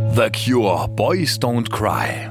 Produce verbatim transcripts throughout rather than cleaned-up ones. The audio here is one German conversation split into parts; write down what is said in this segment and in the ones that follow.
The Cure, Boys Don't Cry.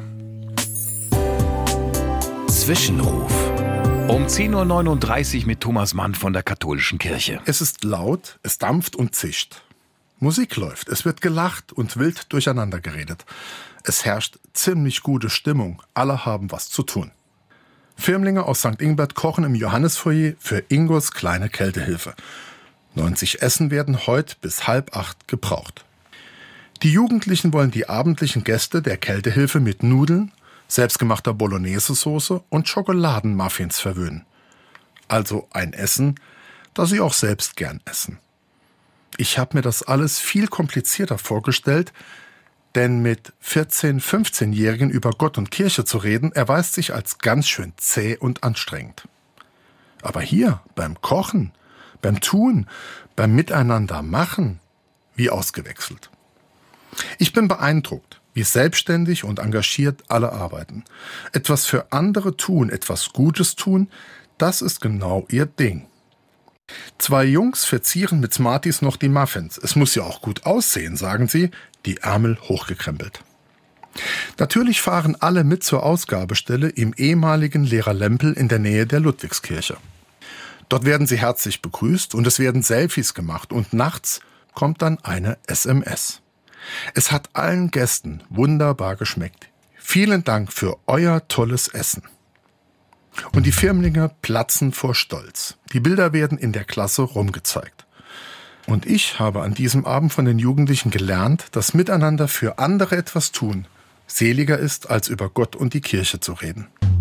Zwischenruf. Um zehn Uhr neununddreißig mit Thomas Mann von der Katholischen Kirche. Es ist laut, es dampft und zischt. Musik läuft, es wird gelacht und wild durcheinander geredet. Es herrscht ziemlich gute Stimmung, alle haben was zu tun. Firmlinge aus Sankt Ingbert kochen im Johannisfoyer für Ingos kleine Kältehilfe. neunzig Essen werden heute bis halb acht gebraucht. Die Jugendlichen wollen die abendlichen Gäste der Kältehilfe mit Nudeln, selbstgemachter Bolognese-Soße und Schokoladenmuffins verwöhnen. Also ein Essen, das sie auch selbst gern essen. Ich habe mir das alles viel komplizierter vorgestellt, denn mit vierzehn-, fünfzehnjährigen über Gott und Kirche zu reden, erweist sich als ganz schön zäh und anstrengend. Aber hier, beim Kochen, beim Tun, beim Miteinander machen, wie ausgewechselt. Ich bin beeindruckt, wie selbstständig und engagiert alle arbeiten. Etwas für andere tun, etwas Gutes tun, das ist genau ihr Ding. Zwei Jungs verzieren mit Smarties noch die Muffins. Es muss ja auch gut aussehen, sagen sie, die Ärmel hochgekrempelt. Natürlich fahren alle mit zur Ausgabestelle im ehemaligen Lehrerlempel in der Nähe der Ludwigskirche. Dort werden sie herzlich begrüßt und es werden Selfies gemacht und nachts kommt dann eine S M S. Es hat allen Gästen wunderbar geschmeckt. Vielen Dank für euer tolles Essen. Und die Firmlinge platzen vor Stolz. Die Bilder werden in der Klasse rumgezeigt. Und ich habe an diesem Abend von den Jugendlichen gelernt, dass miteinander für andere etwas tun seliger ist, als über Gott und die Kirche zu reden.